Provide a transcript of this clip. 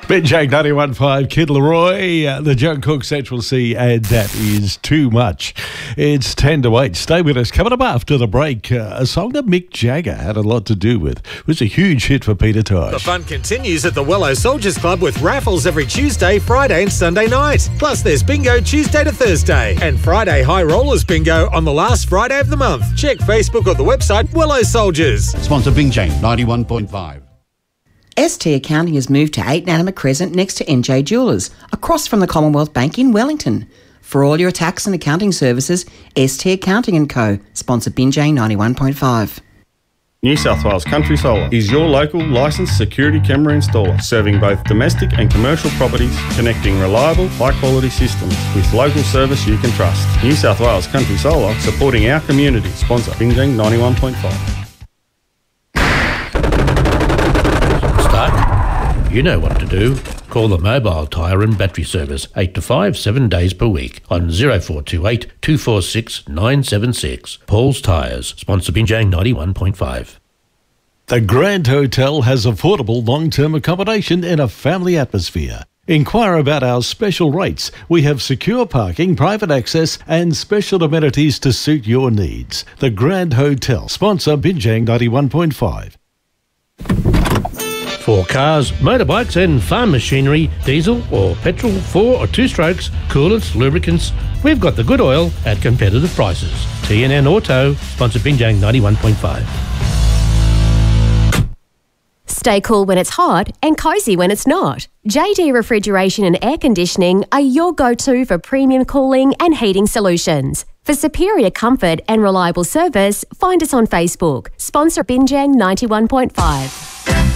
Benjang 91.5, Kid Leroy, the Jungkook Central C, and that is too much. It's 10 to 8. Stay with us. Coming up after the break, a song that Mick Jagger had a lot to do with. It was a huge hit for Peter Tosh. The fun continues at the Wello Soldiers Club with raffles every Tuesday, Friday and Sunday night. Plus there's bingo Tuesday to Thursday and Friday High Rollers bingo on the last Friday of the month. Check Facebook or the website Wello Soldiers. Sponsor Benjang 91.5. ST Accounting has moved to 8 Nanama Crescent next to NJ Jewellers, across from the Commonwealth Bank in Wellington. For all your tax and accounting services, ST Accounting & Co. Sponsor Benjang 91.5. New South Wales Country Solar is your local licensed security camera installer, serving both domestic and commercial properties, connecting reliable, high-quality systems with local service you can trust. New South Wales Country Solar, supporting our community. Sponsor Benjang 91.5. You know what to do. Call the Mobile Tyre and Battery Service 8 to 5, 7 days per week on 0428 246 976. Paul's Tyres, sponsor Benjang 91.5. The Grand Hotel has affordable long-term accommodation in a family atmosphere. Inquire about our special rates. We have secure parking, private access and special amenities to suit your needs. The Grand Hotel, sponsor Benjang 91.5. For cars, motorbikes and farm machinery, diesel or petrol, 4 or 2 strokes, coolants, lubricants, we've got the good oil at competitive prices. TNN Auto, sponsor Benjang 91.5. Stay cool when it's hot and cosy when it's not. JD Refrigeration and Air Conditioning are your go-to for premium cooling and heating solutions. For superior comfort and reliable service, find us on Facebook. Sponsor Benjang 91.5.